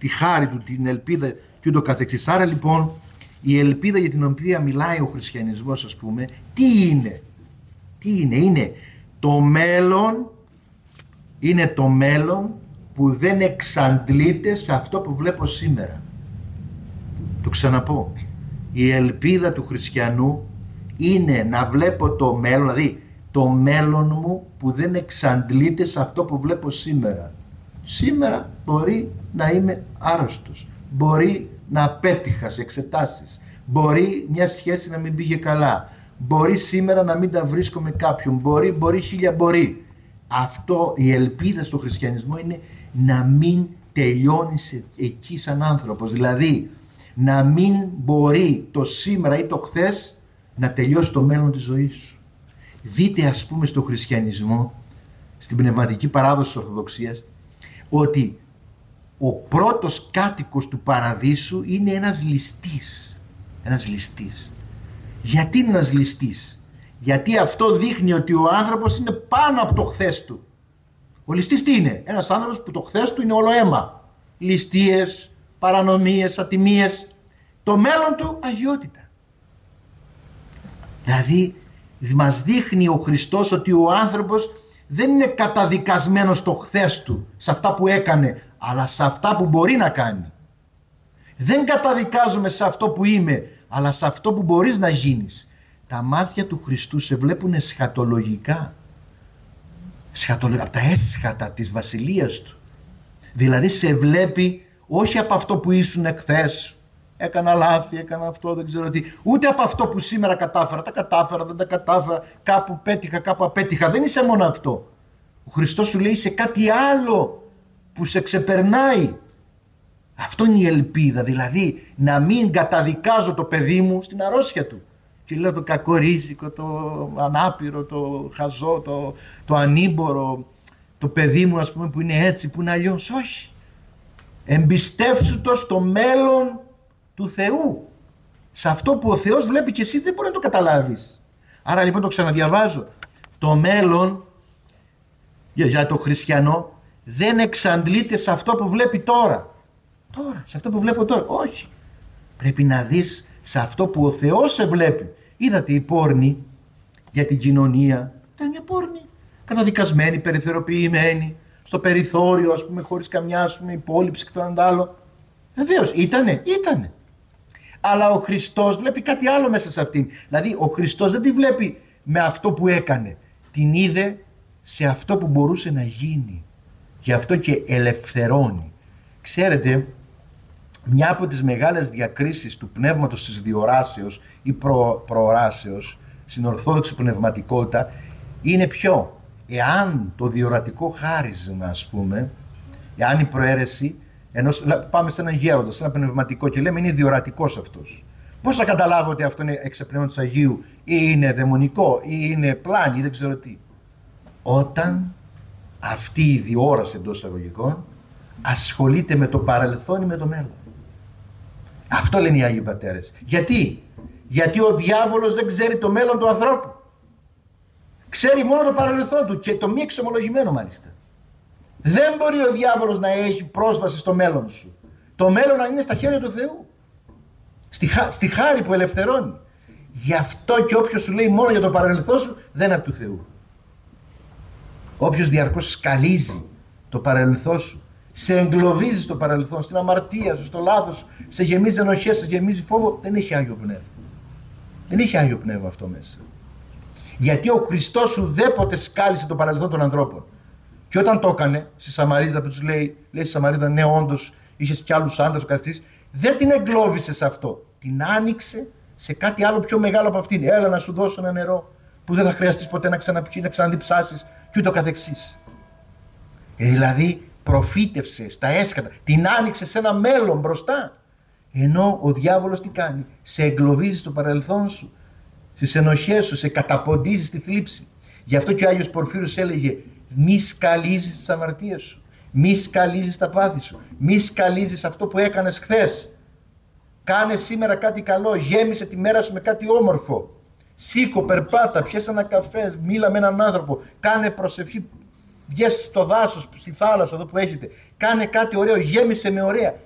τη χάρη του, την ελπίδα και ούτω καθεξής. Άρα λοιπόν η ελπίδα για την οποία μιλάει ο χριστιανισμός, ας πούμε, τι είναι? Είναι το μέλλον, είναι το μέλλον που δεν εξαντλείται σε αυτό που βλέπω σήμερα. Το ξαναπώ. Η ελπίδα του χριστιανού είναι να βλέπω το μέλλον, δηλαδή το μέλλον μου που δεν εξαντλείται σε αυτό που βλέπω σήμερα. Σήμερα μπορεί να είμαι άρρωστος, μπορεί να απέτυχα σε εξετάσεις, μπορεί μια σχέση να μην πήγε καλά, μπορεί σήμερα να μην τα βρίσκω με κάποιον, μπορεί χίλια μπορεί. Αυτό, η ελπίδα στο χριστιανισμό είναι να μην τελειώνεις εκεί σαν άνθρωπος, δηλαδή να μην μπορεί το σήμερα ή το χθες να τελειώσει το μέλλον της ζωής σου. Δείτε, ας πούμε, στο χριστιανισμό, στην πνευματική παράδοση της Ορθοδοξίας, ότι ο πρώτος κάτοικος του παραδείσου είναι ένας ληστής. Ένας ληστής. Γιατί είναι ένας ληστής? Γιατί αυτό δείχνει ότι ο άνθρωπος είναι πάνω από το χθες του. Ο ληστής τι είναι? Ένας άνθρωπος που το χθες του είναι όλο αίμα. Ληστείες, παρανομίες, ατιμίες. Το μέλλον του αγιότητα. Δηλαδή μας δείχνει ο Χριστός ότι ο άνθρωπος δεν είναι καταδικασμένος στο χθες του, σε αυτά που έκανε, αλλά σε αυτά που μπορεί να κάνει. Δεν καταδικάζομαι σε αυτό που είμαι, αλλά σε αυτό που μπορείς να γίνεις. Τα μάτια του Χριστού σε βλέπουν εσχατολογικά. Από τα έσχατα της βασιλείας του. Δηλαδή σε βλέπει όχι από αυτό που ήσουν εχθές. Έκανα λάθη, έκανα αυτό, δεν ξέρω τι. Ούτε από αυτό που σήμερα κατάφερα. Τα κατάφερα, δεν τα κατάφερα. Κάπου πέτυχα, κάπου απέτυχα. Δεν είσαι μόνο αυτό. Ο Χριστός σου λέει σε κάτι άλλο που σε ξεπερνάει. Αυτό είναι η ελπίδα. Δηλαδή να μην καταδικάζω το παιδί μου στην αρρώστια του. Και λέω το κακορίζικο, το ανάπηρο, το χαζό, το ανήμπορο, το παιδί μου, ας πούμε, που είναι έτσι, που είναι αλλιώς. Όχι. Εμπιστεύσου το στο μέλλον του Θεού. Σε αυτό που ο Θεός βλέπει και εσύ δεν μπορεί να το καταλάβεις. Άρα λοιπόν το ξαναδιαβάζω. Το μέλλον για το χριστιανό δεν εξαντλείται σε αυτό που βλέπει τώρα. Σε αυτό που βλέπω τώρα. Όχι. Πρέπει να δεις σε αυτό που ο Θεός σε βλέπει. Είδατε η πόρνη για την κοινωνία. Ήταν μια πόρνη. Καταδικασμένη, περιθωριοποιημένη, στο περιθώριο, ας πούμε, χωρίς καμιά, ας πούμε, υπόλοιψη και το ένα άλλο. Βεβαίως, ήτανε. Αλλά ο Χριστός βλέπει κάτι άλλο μέσα σε αυτήν. Δηλαδή, ο Χριστός δεν τη βλέπει με αυτό που έκανε. Την είδε σε αυτό που μπορούσε να γίνει. Γι' αυτό και ελευθερώνει. Ξέρετε, μια από τις μεγάλες διακρίσεις του πνεύματος της διοράσεως ή προοράσεως στην ορθόδοξη πνευματικότητα είναι ποιο? Εάν το διορατικό χάρισμα, ας πούμε, εάν η προαίρεση πάμε σε έναν γέροντα, σε ένα πνευματικό και λέμε είναι διορατικός αυτός. Πώς θα καταλάβω ότι αυτό είναι εξεπνεύματος Αγίου ή είναι δαιμονικό ή είναι πλάνη ή δεν ξέρω τι? Όταν αυτή η διόραση εντός εισαγωγικών ασχολείται με το παρελθόν ή με το μέλλον. Αυτό λένε οι Άγιοι Πατέρες. Γιατί ο διάβολος δεν ξέρει το μέλλον του ανθρώπου. Ξέρει μόνο το παρελθόν του και το μη εξομολογημένο μάλιστα. Δεν μπορεί ο διάβολος να έχει πρόσβαση στο μέλλον σου. Το μέλλον να είναι στα χέρια του Θεού. Στη χάρη που ελευθερώνει. Γι' αυτό και όποιος σου λέει μόνο για το παρελθόν σου δεν είναι από του Θεού. Όποιος διαρκώς σκαλίζει το παρελθόν σου, σε εγκλωβίζει στο παρελθόν, στην αμαρτία σου, στο λάθος σου, σε γεμίζει ενοχές, σε γεμίζει φόβο, δεν έχει Άγιο Πνεύμα. Δεν έχει Άγιο Πνεύμα αυτό μέσα. Γιατί ο Χριστός σου δέποτε σκάλισε το παρελθόν των ανθρώπων. Και όταν το έκανε, στη Σαμαρίδα που τους λέει στη Σαμαρίδα, ναι, όντως είχες κι άλλους άντρες, ο καθιστής, δεν την εγκλώβησε σε αυτό. Την άνοιξε σε κάτι άλλο πιο μεγάλο από αυτήν. Έλα να σου δώσω ένα νερό που δεν θα χρειαστείς ποτέ να ξαναπιείς, να ξαναδιψάσεις και ούτω καθεξής. Δηλαδή, προφήτευσε στα έσκατα, την άνοιξε σε ένα μέλλον μπροστά. Ενώ ο διάβολος τι κάνει? Σε εγκλωβίζει στο παρελθόν σου, στις ενοχές σου, σε καταποντίζει στη θλίψη. Γι' αυτό και ο Άγιος Πορφύρος έλεγε: μη σκαλίζεις τις αμαρτίες σου, μη σκαλίζεις τα πάθη σου, μη σκαλίζεις αυτό που έκανες χθες. Κάνε σήμερα κάτι καλό, γέμισε τη μέρα σου με κάτι όμορφο. Σήκω, περπάτα, πιες ένα καφέ, μίλα με έναν άνθρωπο, κάνε προσευχή, βγες στο δάσος, στη θάλασσα εδώ που έχετε. Κάνε κάτι ωραίο, γέμισε με ωραία.